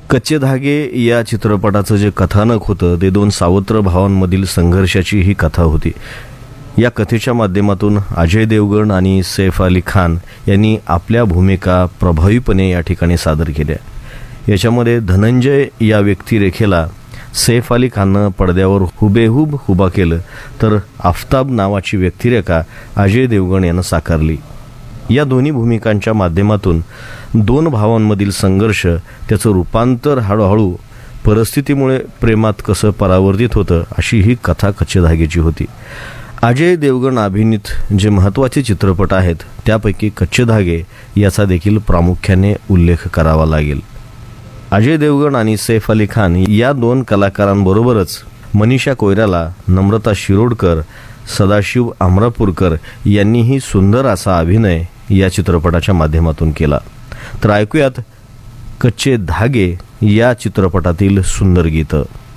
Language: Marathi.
कच्चे धागे या चित्रपटाचं जे कथानक होतं ते दोन सावत्र भावांमधील संघर्षाची ही कथा होती. या कथेच्या माध्यमातून अजय देवगण आणि सैफ अली खान यांनी आपल्या भूमिका प्रभावीपणे या ठिकाणी सादर केल्या. याच्यामध्ये धनंजय या व्यक्तिरेखेला सैफ अली खाननं पडद्यावर हुबेहूब उभा केलं, तर आफताब नावाची व्यक्तिरेखा अजय देवगण यानं साकारली. या दोन्ही भूमिकांच्या माध्यमातून दोन भावांमधील संघर्ष, त्याचं रूपांतर हळूहळू परिस्थितीमुळे प्रेमात कसं परावर्तित होतं, अशी ही कथा कच्चे धागेची होती. अजय देवगण अभिनीत जे महत्त्वाचे चित्रपट आहेत त्यापैकी कच्चे धागे याचा देखील प्रामुख्याने उल्लेख करावा लागेल. अजय देवगण आणि सैफ अली खान या दोन कलाकारांबरोबरच मनीषा कोयराला, नम्रता शिरोडकर, सदाशिव अमरापूरकर यांनीही सुंदर असा अभिनय या चित्रपटाच्या माध्यमातून केला. तर ऐकूयात कच्चे धागे या चित्रपटातील सुंदर गीतं.